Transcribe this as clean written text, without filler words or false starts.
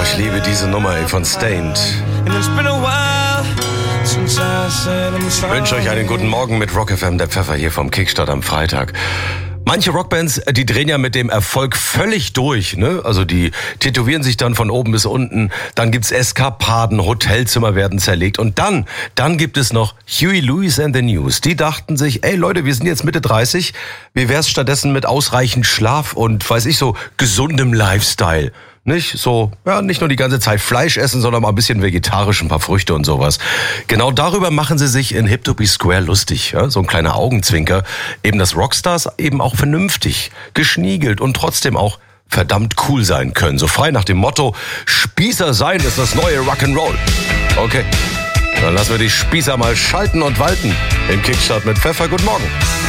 Ich liebe diese Nummer von Stained. Ich wünsche euch einen guten Morgen mit Rock FM, der Pfeffer hier vom Kickstart am Freitag. Manche Rockbands, die drehen ja mit dem Erfolg völlig durch, ne? Also die tätowieren sich dann von oben bis unten, dann gibt's Eskapaden, Hotelzimmer werden zerlegt und dann gibt es noch Huey Lewis and the News. Die dachten sich, ey Leute, wir sind jetzt Mitte 30, wie wär's stattdessen mit ausreichend Schlaf und, weiß ich so, gesundem Lifestyle? Nicht so, ja, nicht nur die ganze Zeit Fleisch essen, sondern mal ein bisschen vegetarisch, ein paar Früchte und sowas. Genau darüber machen sie sich in Hip to Be Square lustig, ja? So ein kleiner Augenzwinker. Eben, dass Rockstars eben auch vernünftig, geschniegelt und trotzdem auch verdammt cool sein können. So frei nach dem Motto, Spießer sein ist das neue Rock'n'Roll. Okay, dann lassen wir die Spießer mal schalten und walten. Im Kickstart mit Pfeffer, guten Morgen.